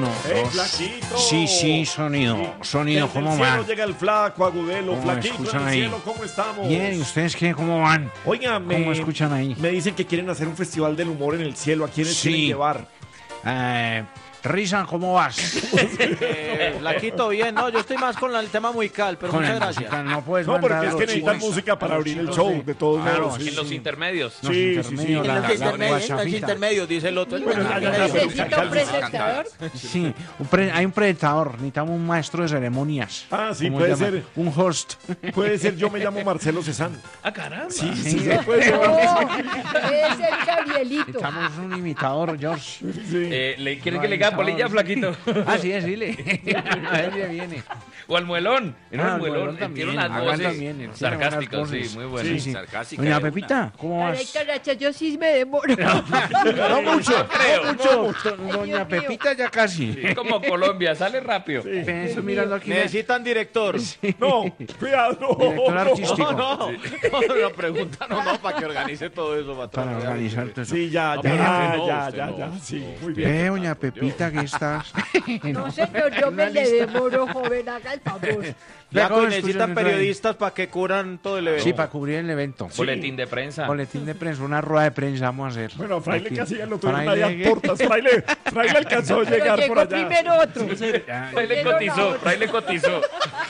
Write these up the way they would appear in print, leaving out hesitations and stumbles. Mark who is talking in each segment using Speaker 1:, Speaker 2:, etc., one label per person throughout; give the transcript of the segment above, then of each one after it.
Speaker 1: Uno, dos.
Speaker 2: Flaquito.
Speaker 1: Sí, sonido. Sonido,
Speaker 2: Desde
Speaker 1: ¿cómo
Speaker 2: el cielo
Speaker 1: van?
Speaker 2: llega el flaco Agudelo.
Speaker 1: ¿Cómo
Speaker 2: Flaquito en
Speaker 1: escuchan
Speaker 2: el
Speaker 1: ahí?
Speaker 2: cielo, ¿cómo estamos?
Speaker 1: Bien, ¿y ustedes qué? ¿Cómo van?
Speaker 2: Oiga,
Speaker 1: ¿Cómo escuchan ahí?
Speaker 2: me dicen que quieren hacer un festival del humor en el cielo. ¿A quiénes quieren llevar?
Speaker 1: Risa, ¿cómo vas?
Speaker 3: Flaquito, bien, no, yo estoy más con el tema musical, pero
Speaker 1: Con
Speaker 3: muchas
Speaker 1: el
Speaker 3: gracias.
Speaker 1: musical no puedes
Speaker 2: No,
Speaker 1: mandar
Speaker 2: porque es
Speaker 1: a
Speaker 2: que
Speaker 1: los
Speaker 2: necesitan
Speaker 1: chicos,
Speaker 2: música para
Speaker 1: a los
Speaker 2: abrir el
Speaker 1: chicos
Speaker 2: show, de todos
Speaker 1: claro,
Speaker 2: modos.
Speaker 1: sí,
Speaker 4: En los intermedios.
Speaker 1: Los
Speaker 2: Sí,
Speaker 1: intermedios,
Speaker 3: En
Speaker 1: la
Speaker 3: los
Speaker 1: guachafita.
Speaker 3: intermedios, dice el otro.
Speaker 2: Bueno, ya,
Speaker 5: ¿Necesita un presentador?
Speaker 1: Sí, hay un presentador, necesitamos un maestro de ceremonias.
Speaker 2: Ah, sí,
Speaker 1: ¿Cómo
Speaker 2: puede
Speaker 1: se llama?
Speaker 2: ser.
Speaker 1: Un host.
Speaker 2: Puede ser, yo me llamo Marcelo Cezanne.
Speaker 4: Ah, caramba.
Speaker 2: Sí,
Speaker 1: Sí.
Speaker 2: se puede llevar.
Speaker 5: No, es el Gabrielito.
Speaker 1: Necesitamos un imitador, George.
Speaker 2: Sí.
Speaker 4: ¿Quiere que le diga polilla, flaquito?
Speaker 1: Ah, sí, dile. A ver, ya viene.
Speaker 4: O al muelón.
Speaker 1: Ah,
Speaker 4: El muelón.
Speaker 1: también.
Speaker 4: Tiene unas
Speaker 1: Hagan
Speaker 4: voces
Speaker 1: también, tiene
Speaker 4: sarcásticas,
Speaker 1: unas
Speaker 4: sí,
Speaker 1: voces.
Speaker 4: muy buenas.
Speaker 1: Sí, sí.
Speaker 4: Sarcásticas.
Speaker 1: Doña
Speaker 4: de una.
Speaker 1: Pepita, ¿cómo
Speaker 5: Ay,
Speaker 1: vas?
Speaker 5: caracha, yo sí me demoro.
Speaker 1: No mucho,
Speaker 4: creo,
Speaker 1: no mucho.
Speaker 5: Dios
Speaker 1: Doña
Speaker 5: mío.
Speaker 1: Pepita ya casi.
Speaker 4: Es como Colombia, sale rápido.
Speaker 1: Estoy mirando aquí.
Speaker 3: Necesitan director.
Speaker 2: No, cuidado, no.
Speaker 1: Director
Speaker 2: no.
Speaker 1: artístico.
Speaker 3: No, la pregunta no, para que organice todo eso, patrón.
Speaker 1: Para organizar todo eso.
Speaker 2: Sí, ya,
Speaker 3: No, pero
Speaker 2: ya,
Speaker 3: no,
Speaker 2: ya,
Speaker 3: usted
Speaker 2: ya,
Speaker 3: no.
Speaker 2: ya. Sí, muy bien.
Speaker 1: Ve, doña Pepita, ¿qué estás?
Speaker 5: No, señor, yo me le demoro, joven, haga el favor.
Speaker 3: Ya
Speaker 1: ¿Cómo
Speaker 3: necesitan
Speaker 1: escuchan
Speaker 3: periodistas para que cubran todo el evento.
Speaker 1: Sí, para cubrir el evento.
Speaker 4: Boletín de prensa.
Speaker 1: Boletín de prensa, una rueda de prensa vamos a hacer.
Speaker 2: Bueno, Fraile
Speaker 1: Aquí.
Speaker 2: casi ya lo tuvieron
Speaker 1: Fraile,
Speaker 2: ahí a portas. Fraile alcanzó a
Speaker 5: Pero
Speaker 2: llegar por
Speaker 5: llegó
Speaker 2: allá.
Speaker 5: primero otro.
Speaker 1: Ya,
Speaker 4: Fray le cotizó, Fray le cotizó.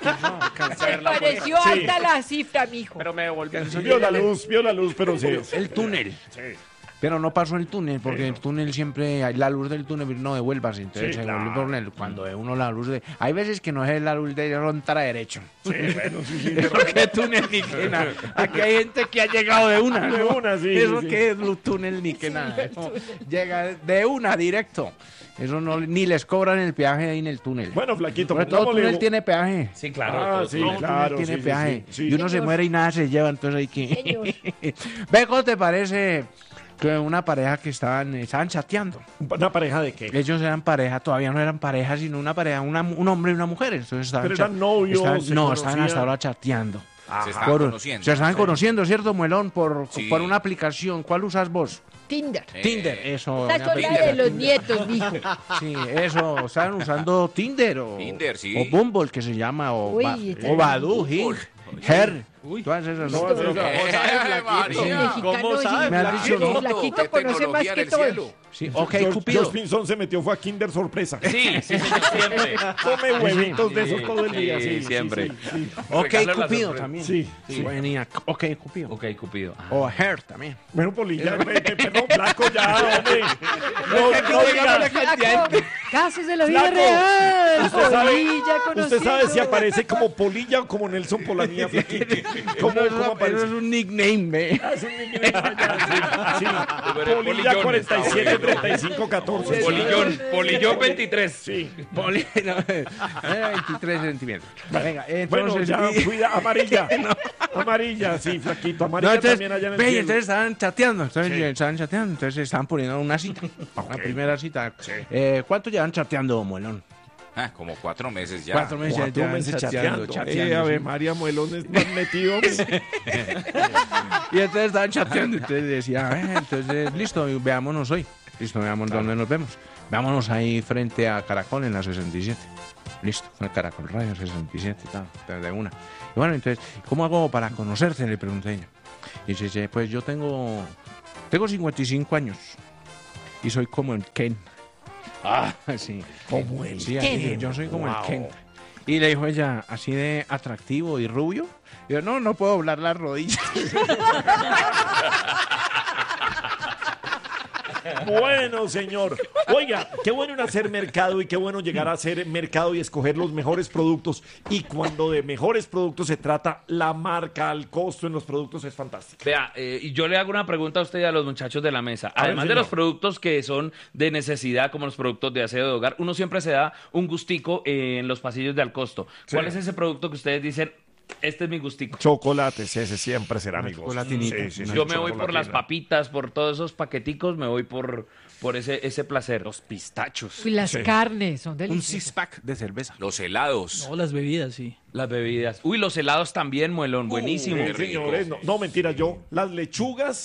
Speaker 5: Me pareció
Speaker 2: Sí.
Speaker 5: alta la cifra, mijo.
Speaker 4: Pero me devolvió.
Speaker 2: Vio la luz, pero sí.
Speaker 1: el túnel. Pero no pasó el túnel, porque el túnel siempre, la luz del túnel no devuelvas, entonces
Speaker 2: Sí,
Speaker 1: se
Speaker 2: claro.
Speaker 1: vuelve por el, cuando ve uno la luz de... Hay veces que no es la luz de frontera derecho.
Speaker 2: Sí, bueno, sí,
Speaker 1: Eso que túnel ni que nada. Aquí hay gente que ha llegado de una.
Speaker 2: De una, sí,
Speaker 1: Eso
Speaker 2: sí.
Speaker 1: que es luz túnel ni que nada. Eso llega de una directo. Eso no, ni les cobran el peaje ahí en el túnel.
Speaker 2: Bueno, flaquito,
Speaker 1: Porque todo
Speaker 2: pongámosle-
Speaker 1: túnel tiene peaje.
Speaker 4: Sí, claro.
Speaker 2: Ah,
Speaker 4: todo,
Speaker 2: sí,
Speaker 4: todo.
Speaker 2: claro.
Speaker 1: Tiene
Speaker 2: sí,
Speaker 1: peaje.
Speaker 2: sí, sí.
Speaker 1: Y uno se
Speaker 5: Señor.
Speaker 1: muere y nada se lleva, entonces hay que...
Speaker 5: Señor.
Speaker 1: Ve, ¿cómo te parece que una pareja que estaban chateando?
Speaker 2: ¿Una pareja de qué?
Speaker 1: Ellos eran pareja, todavía no eran pareja, sino una pareja, un hombre y una mujer. Entonces estaban
Speaker 2: Pero eran novios, se
Speaker 1: no, estaban
Speaker 2: conocían.
Speaker 1: hasta ahora chateando.
Speaker 6: Se estaban conociendo.
Speaker 1: Se estaban conociendo, ¿cierto, Muelón?
Speaker 6: Sí.
Speaker 1: Por una aplicación. ¿Cuál usas vos?
Speaker 5: Tinder.
Speaker 1: Tinder, eso.
Speaker 5: Esa
Speaker 1: doña
Speaker 5: cosa
Speaker 1: Pepita.
Speaker 5: de los nietos, mijo.
Speaker 1: Sí, eso. ¿Estaban usando Tinder o,
Speaker 6: Tinder, sí.
Speaker 1: o Bumble, que se llama, o,
Speaker 5: Uy,
Speaker 1: o Badoo, Hing, Her, todas esas.
Speaker 2: No,
Speaker 1: ¿no?
Speaker 2: eso-
Speaker 5: Mexicano,
Speaker 3: ¿Cómo sabe?
Speaker 1: Me has dicho, ¿no?
Speaker 5: Flaquito conoce más que todo.
Speaker 1: Sí, ok,
Speaker 2: George
Speaker 1: Cupido.
Speaker 2: Pinzón se metió, fue a Kinder Sorpresa.
Speaker 4: Sí, sí, señor, siempre.
Speaker 2: Come huevitos de esos todo el día.
Speaker 4: Sí,
Speaker 2: Sí,
Speaker 4: siempre.
Speaker 2: sí, sí.
Speaker 1: Ok,
Speaker 4: Regalo la
Speaker 1: Cupido
Speaker 4: sorpresa.
Speaker 1: también.
Speaker 2: Sí,
Speaker 1: Sí, venía. Ok, Cupido.
Speaker 4: Ok, Cupido. Ah.
Speaker 1: O Her también.
Speaker 2: Bueno, Polilla, perdón, flaco ya, hombre. No diga.
Speaker 5: Casos de la vida
Speaker 2: Flaco,
Speaker 5: real.
Speaker 2: usted sabe,
Speaker 5: Polilla
Speaker 2: usted sabe si
Speaker 5: conociendo.
Speaker 2: aparece como Polilla o como Nelson Polanía, flaquito. ¿Cómo
Speaker 1: Eso
Speaker 2: aparece?
Speaker 1: es un nickname, ve.
Speaker 2: Ah, es un nickname allá, sí, sí.
Speaker 4: Pero
Speaker 2: Polilla
Speaker 4: Polillón
Speaker 2: 47 35 14.
Speaker 4: Polillón 23.
Speaker 2: Sí.
Speaker 1: Poli, no, 23 centímetros. Venga,
Speaker 2: Bueno,
Speaker 1: entonces.
Speaker 2: ya, cuida, amarilla. Amarilla, sí, flaquito. Amarilla
Speaker 1: No, entonces,
Speaker 2: también allá en el
Speaker 1: ve, y
Speaker 2: cielo.
Speaker 1: entonces estaban chateando,
Speaker 2: Sí.
Speaker 1: entonces estaban poniendo una cita, una primera cita. ¿Cuánto llevan chateando, Muelón?
Speaker 6: Ah, como 4 meses ya.
Speaker 1: 4 meses,
Speaker 2: 4
Speaker 1: llevan
Speaker 2: meses chateando.
Speaker 1: chateando,
Speaker 2: Ave
Speaker 1: sí.
Speaker 2: María Muelón están metidos.
Speaker 1: Y entonces estaban chateando, entonces decía, entonces, listo, veámonos hoy. Listo, veamos dónde nos vemos. Veámonos ahí frente a Caracol en la 67. Listo, a Caracol Radio 67 y tal, de una. Y bueno, entonces, ¿cómo hago para conocerte? Le pregunté a ella. Y dice, pues yo tengo 55 años y soy como el Ken. Ah, sí.
Speaker 2: Como el
Speaker 1: Sí,
Speaker 2: Ken.
Speaker 1: yo soy como
Speaker 2: Wow.
Speaker 1: el Ken. Y le dijo ella, así de atractivo y rubio. Y yo, no puedo doblar las rodillas.
Speaker 2: Bueno, señor. Oiga, qué bueno en hacer mercado y qué bueno llegar a hacer mercado y escoger los mejores productos. Y cuando de mejores productos se trata, la marca, el costo en los productos es fantástico.
Speaker 4: Vea, y yo le hago una pregunta a usted y a los muchachos de la mesa.
Speaker 2: A ver,
Speaker 4: Además de
Speaker 2: señor.
Speaker 4: los productos que son de necesidad, como los productos de aseo de hogar, uno siempre se da un gustico en los pasillos de Alcosto. ¿Cuál
Speaker 2: Sí.
Speaker 4: es ese producto que ustedes dicen, este es mi gustico?
Speaker 2: Chocolates, ese siempre será mi gusto.
Speaker 1: chocolatinito.
Speaker 4: Yo me voy por las papitas, por todos esos paqueticos, me voy por ese placer.
Speaker 3: Los pistachos.
Speaker 5: Y las
Speaker 2: Sí.
Speaker 5: carnes son
Speaker 1: Un
Speaker 5: deliciosas.
Speaker 1: six-pack de cerveza.
Speaker 6: Los helados.
Speaker 3: No, las bebidas, sí.
Speaker 4: Las bebidas. Uy, los helados también, Muelón, buenísimo.
Speaker 2: Sí, señores, no, mentira, yo las lechugas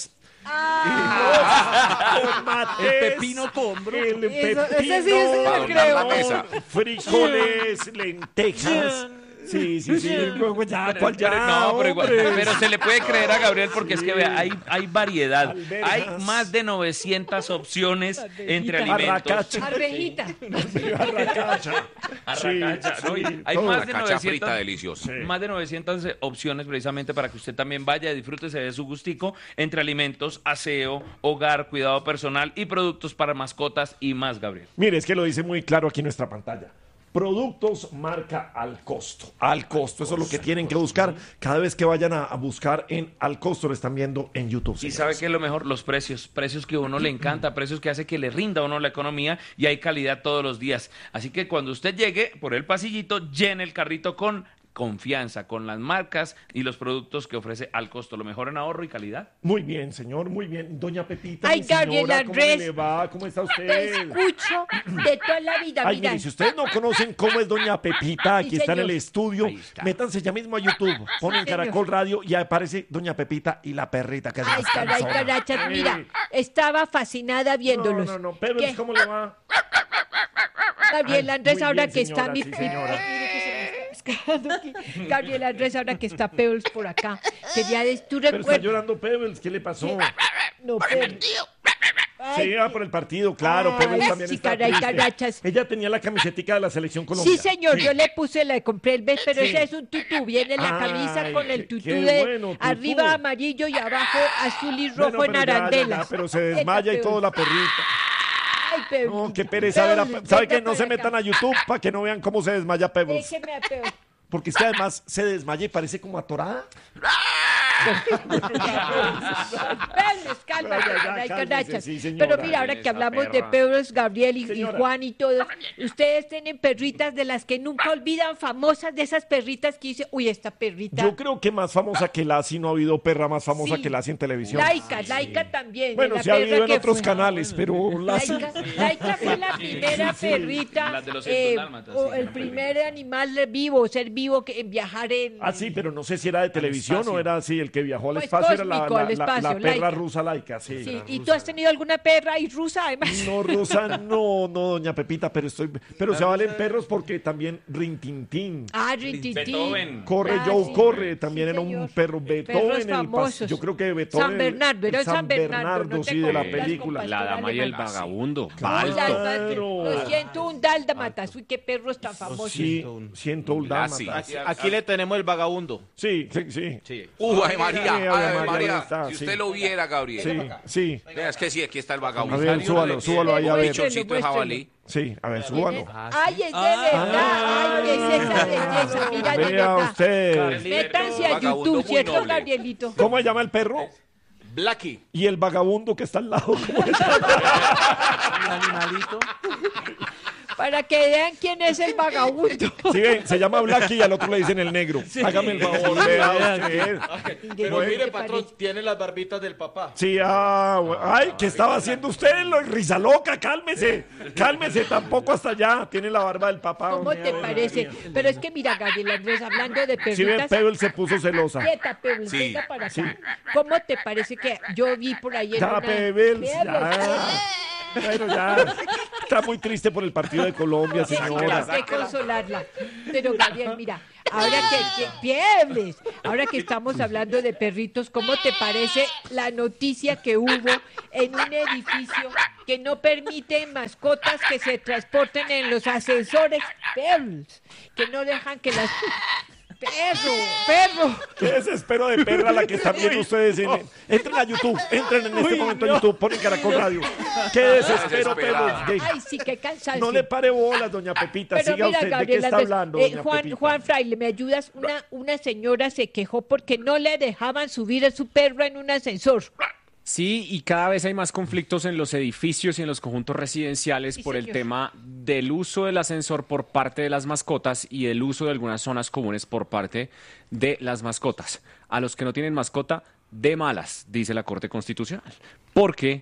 Speaker 2: Con mates,
Speaker 3: El pepino combro.
Speaker 2: el
Speaker 5: Eso-
Speaker 2: pepino,
Speaker 5: ese sí yo se lo
Speaker 6: Para
Speaker 5: creo.
Speaker 6: la mesa.
Speaker 2: frijoles, lentejas. Sí. Luego ya, ¿cuál ya?
Speaker 4: No, pero igual,
Speaker 2: hombre?
Speaker 4: pero se le puede creer a Gabriel porque es que vea, hay variedad.
Speaker 2: Alberjas.
Speaker 4: Hay más de 900 opciones entre alimentos.
Speaker 2: Arracacha.
Speaker 5: Arvejita.
Speaker 2: Arracacha.
Speaker 4: Arracacha, ¿no? Y hay
Speaker 2: todo.
Speaker 4: más de
Speaker 6: Cacha frita
Speaker 4: 900,
Speaker 6: deliciosa.
Speaker 4: más de 900 opciones precisamente para que usted también vaya, disfrute, se dé su gustico entre alimentos, aseo, hogar, cuidado personal y productos para mascotas y más, Gabriel.
Speaker 2: Mire, es que lo dice muy claro aquí en nuestra pantalla. Productos marca al costo. Al costo, eso es lo que tienen que buscar. Cada vez que vayan a buscar en al costo, lo están viendo en YouTube.
Speaker 4: Y
Speaker 2: señores.
Speaker 4: sabe que es lo mejor, los precios que a uno le encanta, precios que hace que le rinda a uno la economía y hay calidad todos los días. Así que cuando usted llegue por el pasillito, llene el carrito con confianza, con las marcas y los productos que ofrece al costo, lo mejor en ahorro y calidad.
Speaker 2: Muy bien, señor, muy bien. Doña Pepita,
Speaker 5: Ay,
Speaker 2: mi señora,
Speaker 5: Gabriel
Speaker 2: ¿cómo
Speaker 5: Andrés.
Speaker 2: le va? ¿Cómo está
Speaker 5: Te
Speaker 2: usted?
Speaker 5: escucho de toda la vida.
Speaker 2: Ay,
Speaker 5: Mira,
Speaker 2: mire, si ustedes no conocen cómo es Doña Pepita, aquí
Speaker 5: Sí,
Speaker 2: está en el
Speaker 5: señor.
Speaker 2: estudio,
Speaker 4: Ahí está.
Speaker 2: métanse ya mismo a YouTube, ponen
Speaker 5: señor.
Speaker 2: Caracol Radio y aparece Doña Pepita y la perrita que es
Speaker 5: ay,
Speaker 2: más
Speaker 5: caray,
Speaker 2: cansona.
Speaker 5: carachas, mira, estaba fascinada viéndolos.
Speaker 2: No, pero
Speaker 5: ¿Qué?
Speaker 2: ¿cómo le va?
Speaker 5: Gabriel
Speaker 2: Ay,
Speaker 5: Andrés,
Speaker 2: muy
Speaker 5: ahora
Speaker 2: bien,
Speaker 5: que
Speaker 2: señora,
Speaker 5: está mi...
Speaker 2: sí, señora.
Speaker 5: Mire que se me está pescando aquí. Gabriel Andrés, ahora que está Pebbles por acá. Quería tú
Speaker 2: Pero está
Speaker 5: recuerdas...
Speaker 2: llorando Pebbles, ¿qué le pasó?
Speaker 5: No, Pebbles.
Speaker 2: Sí, por el partido, claro,
Speaker 5: Ay,
Speaker 2: Pebbles también
Speaker 5: sí,
Speaker 2: está
Speaker 5: caray,
Speaker 2: triste.
Speaker 5: carachas.
Speaker 2: Ella tenía la camisetica de la selección colombiana.
Speaker 5: Sí, señor, yo le puse, le compré el beso, pero
Speaker 2: Sí.
Speaker 5: ese es un tutú. Viene la camisa
Speaker 2: Ay,
Speaker 5: con el
Speaker 2: qué
Speaker 5: tutú de
Speaker 2: bueno, tutú.
Speaker 5: arriba amarillo y abajo azul y rojo
Speaker 2: Bueno,
Speaker 5: en
Speaker 2: pero ya,
Speaker 5: arandelas.
Speaker 2: pero se desmaya y todo la perrita.
Speaker 5: Ay, Pebbles.
Speaker 2: No, qué pereza ver a
Speaker 5: Pebbles,
Speaker 2: ¿sabe
Speaker 5: venga
Speaker 2: que no se
Speaker 5: para acá.
Speaker 2: metan a YouTube para que no vean cómo se desmaya Pebbles?
Speaker 5: Déjeme a Pebbles.
Speaker 2: Porque es que además se desmaya y parece como atorada.
Speaker 5: Pebbles, calma,
Speaker 2: Ya,
Speaker 5: caray,
Speaker 2: cálmese,
Speaker 5: carachas.
Speaker 2: sí, señora.
Speaker 5: Pero mira, ahora
Speaker 6: Miren
Speaker 5: que
Speaker 6: esa
Speaker 5: hablamos de
Speaker 6: perra.
Speaker 5: Pebbles, Gabriel y
Speaker 2: Señora.
Speaker 5: Juan y todos, ustedes tienen perritas de las que nunca olvidan, famosas de esas perritas que dice, uy, esta perrita.
Speaker 2: Yo creo que más famosa que Lassie, no ha habido perra más famosa
Speaker 5: Sí.
Speaker 2: que Lassie en televisión.
Speaker 5: Laika también.
Speaker 2: Bueno,
Speaker 5: la
Speaker 2: sí ha
Speaker 5: perra
Speaker 2: habido en
Speaker 5: que
Speaker 2: otros
Speaker 5: fue.
Speaker 2: canales, pero Lassie...
Speaker 5: Laika fue la primera perrita,
Speaker 4: Las de los 100 dálmatas,
Speaker 5: o
Speaker 4: sí,
Speaker 5: el
Speaker 4: una
Speaker 5: primer animal vivo, ser vivo que en viajar en...
Speaker 2: Ah, sí, pero no sé si era de televisión o era así, el que viajó al
Speaker 5: Pues
Speaker 2: espacio era
Speaker 5: cósmico, al espacio,
Speaker 2: la perra
Speaker 5: Laika.
Speaker 2: rusa Laika, sí.
Speaker 5: Sí, ¿y tú has tenido alguna perra y rusa además?
Speaker 2: No, rusa, no, doña Pepita, pero se valen perros porque también Rintintín.
Speaker 5: Ah, Rintintín.
Speaker 4: Beethoven.
Speaker 2: Corre
Speaker 5: Ah,
Speaker 2: Joe,
Speaker 5: sí.
Speaker 2: corre, también
Speaker 5: Sí,
Speaker 2: era un
Speaker 5: señor.
Speaker 2: perro
Speaker 5: Perros
Speaker 2: Beethoven,
Speaker 5: famosos.
Speaker 2: yo creo que Beethoven,
Speaker 5: San Bernardo, era
Speaker 2: el
Speaker 5: San Bernardo, no te
Speaker 2: sí, de la
Speaker 5: confundas
Speaker 2: película.
Speaker 5: con
Speaker 3: La
Speaker 5: Pastor
Speaker 3: dama y el
Speaker 5: Alemán.
Speaker 3: vagabundo.
Speaker 2: Claro.
Speaker 5: Lo siento, un dálmatas. Uy, qué perros tan famosos.
Speaker 2: Sí, siento un
Speaker 6: Lassie.
Speaker 2: dálmata.
Speaker 3: Aquí le tenemos el vagabundo.
Speaker 2: Sí, sí.
Speaker 3: Sí.
Speaker 6: Ay, María,
Speaker 2: Sí,
Speaker 6: ay,
Speaker 2: Ave María,
Speaker 6: María.
Speaker 2: está,
Speaker 6: Si
Speaker 2: sí.
Speaker 6: usted lo viera, Gabriel.
Speaker 2: Sí, sí.
Speaker 6: Vea, es que sí, aquí está el
Speaker 2: A
Speaker 6: vagabundo.
Speaker 2: ver, súbalo ahí, a ver.
Speaker 6: Pichoncito de jabalí.
Speaker 2: Sí, a ver, súbalo.
Speaker 5: Ay, es de verdad. Ay, qué es esa belleza. Mira, de
Speaker 2: Vea
Speaker 5: verdad.
Speaker 2: usted.
Speaker 5: Métanse a
Speaker 6: Vagabundo
Speaker 5: YouTube,
Speaker 6: muy
Speaker 5: ¿cierto,
Speaker 6: noble.
Speaker 5: Gabrielito?
Speaker 2: ¿Cómo se llama el perro?
Speaker 3: Blackie.
Speaker 2: Y el vagabundo que está al lado. ¿Cómo es?
Speaker 3: Un animalito.
Speaker 5: Para que vean quién es el vagabundo.
Speaker 2: Sí, ven, se llama Blackie y al otro le dicen el negro. Hágame el favor, vea usted.
Speaker 5: Pero
Speaker 3: mire, patrón, tiene las barbitas del papá.
Speaker 2: Sí, ay, ¿qué estaba haciendo usted? Risa loca, cálmese. Cálmese, tampoco hasta allá. Tiene la barba del papá.
Speaker 5: ¿Cómo
Speaker 2: hombre,
Speaker 5: te
Speaker 2: Ave
Speaker 5: parece?
Speaker 2: María.
Speaker 5: Pero es que mira, Gabriel Andrés, hablando de
Speaker 2: Sí, ven,
Speaker 5: perritas...
Speaker 2: Pebble se puso celosa.
Speaker 5: Quieta, Pebbles,
Speaker 6: Sí,
Speaker 5: venga para acá. ¿Cómo te parece que yo vi por ahí en
Speaker 2: Ya,
Speaker 5: una...
Speaker 2: Pebbles, ya.
Speaker 5: Pebbles,
Speaker 2: Bueno, ya. Está muy triste por el partido de Colombia,
Speaker 5: sí,
Speaker 2: señora.
Speaker 5: hay que consolarla. Pero Gabriel, mira, ahora que Piebles, ahora que estamos hablando de perritos, ¿cómo te parece la noticia que hubo en un edificio que no permite mascotas que se transporten en los ascensores? Piebles, que no dejan que las... Perro.
Speaker 2: Qué desespero de perra la que están viendo ustedes. Entren a YouTube, entren en este momento a YouTube, ponen Caracol Radio. Qué desespero,
Speaker 6: Desesperada.
Speaker 2: Pebbles.
Speaker 5: Ay, sí, qué cansancio.
Speaker 2: No le pare bolas, doña Pepita.
Speaker 5: Pero
Speaker 2: Siga
Speaker 5: mira,
Speaker 2: usted. ¿De qué
Speaker 5: Gabriel
Speaker 2: está
Speaker 5: Andrés,
Speaker 2: hablando, doña
Speaker 5: Juan,
Speaker 2: Pepita?
Speaker 5: Juan Fraile, ¿me ayudas? Una señora se quejó porque no le dejaban subir a su perro en un ascensor.
Speaker 7: Sí, y cada vez hay más conflictos en los edificios y en los conjuntos residenciales
Speaker 5: Sí,
Speaker 7: por el
Speaker 5: señor.
Speaker 7: tema del uso del ascensor por parte de las mascotas y el uso de algunas zonas comunes por parte de las mascotas. A los que no tienen mascota, de malas, dice la Corte Constitucional. Porque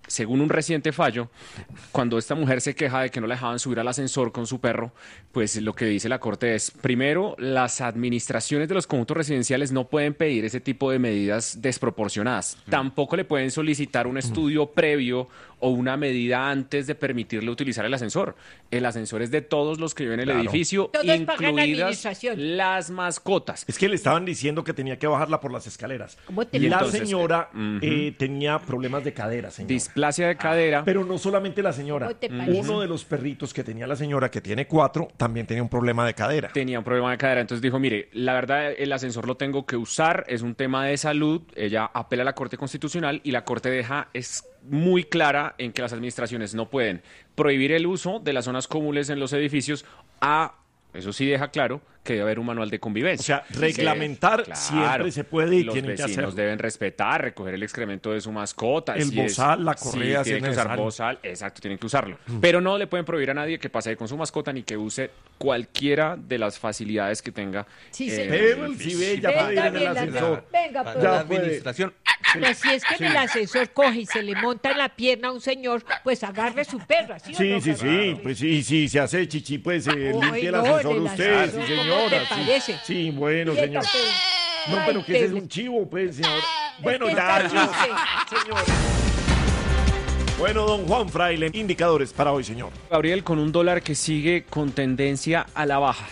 Speaker 7: según un reciente fallo, cuando esta mujer se queja de que no la dejaban subir al ascensor con su perro, pues lo que dice la Corte es, primero, las administraciones de los conjuntos residenciales no pueden pedir ese tipo de medidas desproporcionadas. Tampoco le pueden solicitar un estudio previo o una medida antes de permitirle utilizar el ascensor. El ascensor es de todos los que viven en el edificio,
Speaker 5: Todos pagan la
Speaker 7: incluidas
Speaker 5: administración.
Speaker 7: las mascotas.
Speaker 2: Es que le estaban diciendo que tenía que bajarla por las escaleras.
Speaker 5: ¿Cómo te
Speaker 2: Y la
Speaker 7: entonces,
Speaker 2: señora tenía problemas de cadera, señor.
Speaker 7: Displasia de cadera.
Speaker 2: Pero no solamente la señora.
Speaker 5: ¿Cómo te parece?
Speaker 2: Uno de los perritos que tenía la señora, que tiene 4, también tenía un problema de cadera.
Speaker 7: Tenía un problema de cadera, entonces dijo, mire, la verdad el ascensor lo tengo que usar, es un tema de salud, ella apela a la Corte Constitucional y la Corte es muy clara en que las administraciones no pueden prohibir el uso de las zonas comunes en los edificios eso sí deja claro que debe haber un manual de convivencia.
Speaker 2: O sea, reglamentar siempre se puede y
Speaker 7: los
Speaker 2: tienen que
Speaker 7: vecinos
Speaker 2: hacerlo.
Speaker 7: deben respetar, recoger el excremento de su mascota.
Speaker 2: El bozal, la correa, si
Speaker 7: tienen
Speaker 2: es
Speaker 7: que usar
Speaker 2: necesario.
Speaker 7: bozal, exacto, tienen que usarlo. Pero no le pueden prohibir a nadie que pase con su mascota ni que use cualquiera de las facilidades que tenga.
Speaker 5: Sí, señor.
Speaker 2: Pero el CIBE ya puede ir en el
Speaker 5: Venga,
Speaker 2: ascensor.
Speaker 5: venga,
Speaker 1: Para
Speaker 5: pues.
Speaker 2: Ya
Speaker 1: la
Speaker 2: puede.
Speaker 1: administración.
Speaker 5: Pues si es que en el ascensor coge y se le monta en la pierna a un señor, pues agarre su perra, ¿sí o
Speaker 2: Sí,
Speaker 5: no,
Speaker 2: sí,
Speaker 5: Fernando?
Speaker 2: sí, pues sí, sí, se hace chichi, pues limpie el
Speaker 5: no,
Speaker 2: ascensor
Speaker 5: en el
Speaker 2: usted,
Speaker 5: ascensor,
Speaker 2: sí,
Speaker 5: ¿cómo
Speaker 2: señora.
Speaker 5: te
Speaker 2: sí.
Speaker 5: parece?
Speaker 2: Sí, bueno,
Speaker 5: Quieta,
Speaker 2: señor.
Speaker 5: pues.
Speaker 2: No,
Speaker 5: Ay,
Speaker 2: pero que ese es
Speaker 5: Pedro.
Speaker 2: un chivo, pues, señor. Bueno,
Speaker 5: que
Speaker 2: ya,
Speaker 5: está
Speaker 2: ya, señor. Bueno, don Juan Fraile, indicadores para hoy, señor.
Speaker 7: Gabriel, con un dólar que sigue con tendencia a la baja.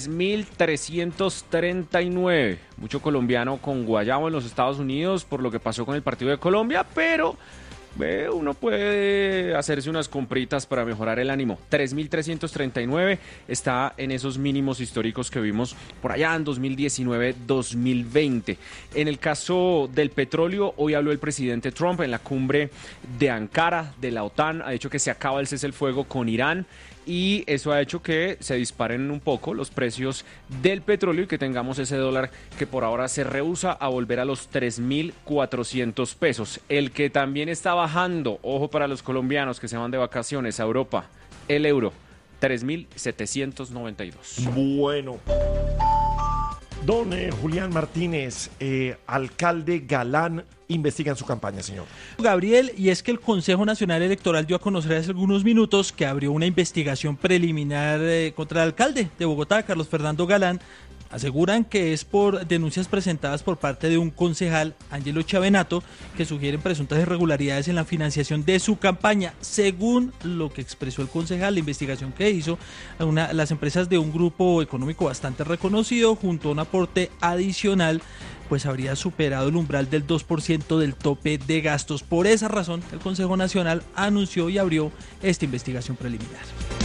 Speaker 7: 3.339. Mucho colombiano con guayabo en los Estados Unidos por lo que pasó con el partido de Colombia, pero uno puede hacerse unas compritas para mejorar el ánimo. 3.339 está en esos mínimos históricos que vimos por allá en 2019-2020. En el caso del petróleo, hoy habló el presidente Trump en la cumbre de Ankara de la OTAN. Ha dicho que se acaba el cese el fuego con Irán. Y eso ha hecho que se disparen un poco los precios del petróleo y que tengamos ese dólar que por ahora se rehúsa a volver a los 3.400 pesos. El que también está bajando, ojo para los colombianos que se van de vacaciones a Europa, el euro, 3.792.
Speaker 2: Bueno. Don Julián Martínez, alcalde Galán, investigan su campaña, señor.
Speaker 8: Gabriel, y es que el Consejo Nacional Electoral dio a conocer hace algunos minutos que abrió una investigación preliminar contra el alcalde de Bogotá, Carlos Fernando Galán. Aseguran que es por denuncias presentadas por parte de un concejal, Ángelo Chavenato, que sugieren presuntas irregularidades en la financiación de su campaña. Según lo que expresó el concejal, la investigación que hizo, las empresas de un grupo económico bastante reconocido, junto a un aporte adicional, pues habría superado el umbral del 2% del tope de gastos. Por esa razón, el Consejo Nacional anunció y abrió esta investigación preliminar.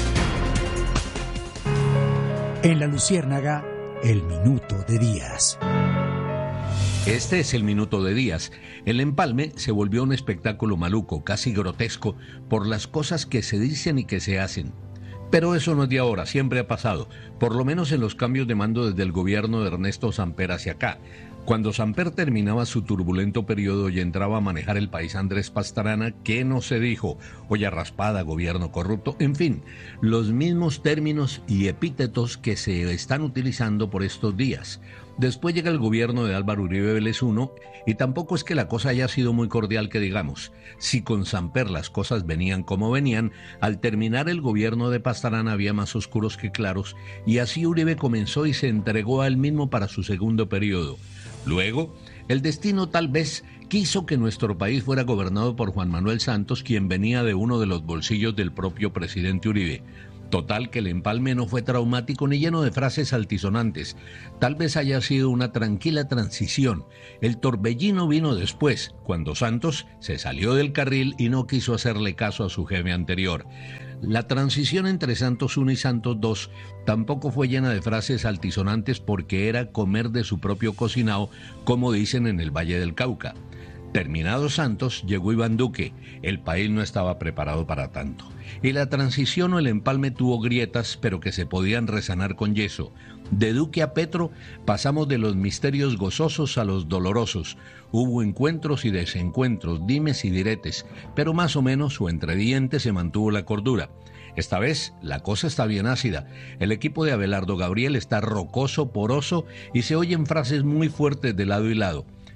Speaker 9: En La Luciérnaga, el minuto de Díaz.
Speaker 10: Este es el minuto de Díaz. El empalme se volvió un espectáculo maluco, casi grotesco, por las cosas que se dicen y que se hacen. Pero eso no es de ahora, siempre ha pasado, por lo menos en los cambios de mando desde el gobierno de Ernesto Samper hacia acá. Cuando Samper terminaba su turbulento periodo y entraba a manejar el país Andrés Pastrana, ¿qué no se dijo? Olla raspada, gobierno corrupto, en fin, los mismos términos y epítetos que se están utilizando por estos días. Después llega el gobierno de Álvaro Uribe Vélez I y tampoco es que la cosa haya sido muy cordial que digamos. Si con Samper las cosas venían como venían, al terminar el gobierno de Pastrana había más oscuros que claros y así Uribe comenzó y se entregó a él mismo para su segundo periodo. Luego, el destino tal vez quiso que nuestro país fuera gobernado por Juan Manuel Santos, quien venía de uno de los bolsillos del propio presidente Uribe. Total que el empalme no fue traumático ni lleno de frases altisonantes. Tal vez haya sido una tranquila transición. El torbellino vino después, cuando Santos se salió del carril y no quiso hacerle caso a su jefe anterior. La transición entre Santos I y Santos II tampoco fue llena de frases altisonantes porque era comer de su propio cocinado, como dicen en el Valle del Cauca. Terminado Santos, llegó Iván Duque. El país no estaba preparado para tanto. Y la transición o el empalme tuvo grietas, pero que se podían resanar con yeso. De Duque a Petro pasamos de los misterios gozosos a los dolorosos. Hubo encuentros y desencuentros, dimes y diretes, pero más o menos o entre dientes se mantuvo la cordura. Esta vez la cosa está bien ácida. El equipo de Abelardo Gabriel está rocoso, poroso y se oyen frases muy fuertes de lado y lado.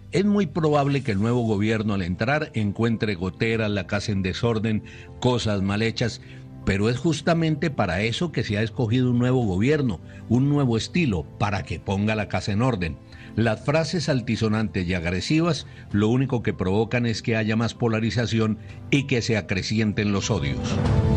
Speaker 10: Es muy probable que el nuevo gobierno al entrar encuentre goteras, la casa en desorden, cosas mal hechas, pero es justamente para eso que se ha escogido un nuevo gobierno, un nuevo estilo, para que ponga la casa en orden. Las frases altisonantes y agresivas lo único que provocan es que haya más polarización y que se acrecienten los odios.